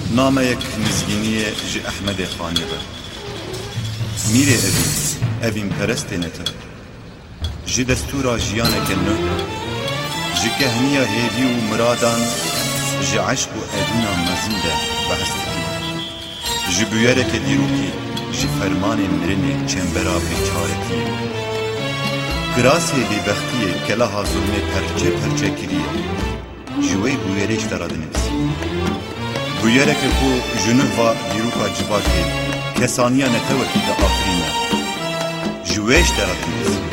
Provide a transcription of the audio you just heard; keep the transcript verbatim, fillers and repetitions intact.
نامەیەک نزگینیە ji Ehmedê Xanê ve. Mîrê evîn, evîn perestê netin. Ji destûra jiyaneke nû, ji kehniya hêvî û miradan, ji eşq û edîna mezin de behs dikî. Ji bûyereke dîrokî, ji fermanê mirinê çembera bêçaretiyê. Kirasê bêbextiyê kelaha zulmê perçe perçe kiriye. Ji wê bûyerê ji te re dinivîsî. Bûyereke ku ji nûva dîroka civakê kesaniya netewekî de afirîne. Ji wê ji te re dinivîsî.